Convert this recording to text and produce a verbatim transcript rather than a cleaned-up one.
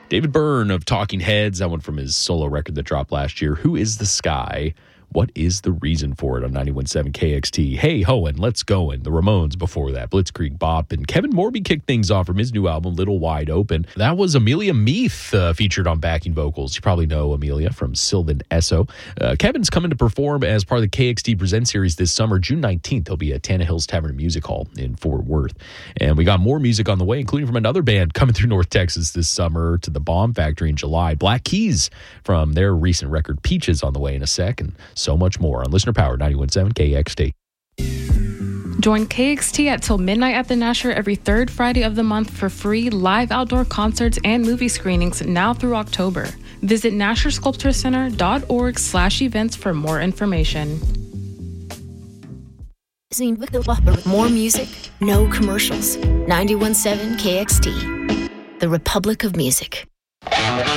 David Byrne of Talking Heads, that one from his solo record that dropped last year. Who is the Sky? What is the reason for it on ninety-one point seven K X T? Hey Ho and Let's Go and the Ramones before that. Blitzkrieg Bop and Kevin Morby kicked things off from his new album, Little Wide Open. That was Amelia Meath uh, featured on backing vocals. You probably know Amelia from Sylvan Esso. Uh, Kevin's coming to perform as part of the K X T Present series this summer. June nineteenth, he'll be at Tannehill's Tavern Music Hall in Fort Worth. And we got more music on the way, including from another band coming through North Texas this summer to the Bomb Factory in July. Black Keys from their recent record Peaches on the way in a sec, and so much more on Listener Power ninety-one point seven K X T. Join K X T at Till Midnight at the Nasher every third Friday of the month for free live outdoor concerts and movie screenings now through October. Visit nasher sculpture center dot org slash events for more information. More music, no commercials. ninety-one point seven K X T, the Republic of Music.